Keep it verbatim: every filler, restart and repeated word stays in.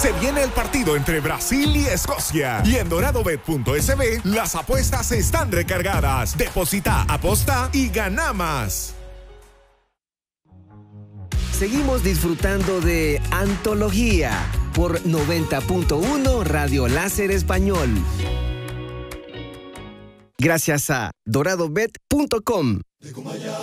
Se viene el partido entre Brasil y Escocia. Y en doradobet punto es be las apuestas están recargadas. Deposita, aposta y gana más. Seguimos disfrutando de Antología por noventa punto uno Radio Láser Español. Gracias a doradobet punto com.